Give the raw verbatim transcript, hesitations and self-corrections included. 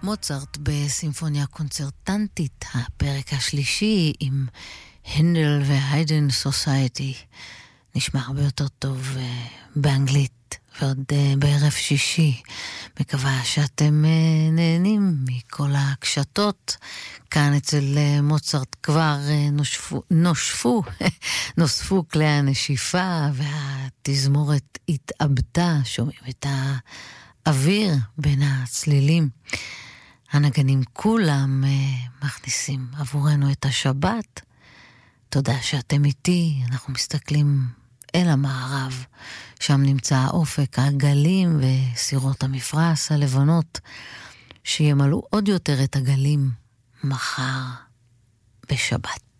מוצרט בסימפוניה קונצרטנטית, הפרק השלישי עם הנדל והיידן סוסייטי. נשמע הרבה יותר טוב uh, באנגלית, ועוד uh, בערב שישי. מקווה שאתם uh, נהנים מכל הקשתות. כאן אצל uh, מוצרט כבר uh, נושפו, נושפו, נוספו כלי הנשיפה, והתזמורת התאבדה, שומעים את האוויר בין הצלילים. הנגנים כולם uh, מכניסים עבורנו את השבת. תודה שאתם איתי, אנחנו מסתכלים אל המערב, שם נמצא האופק, הגלים וסירות המפרש הלבנות, שימלאו עוד יותר את הגלים מחר בשבת.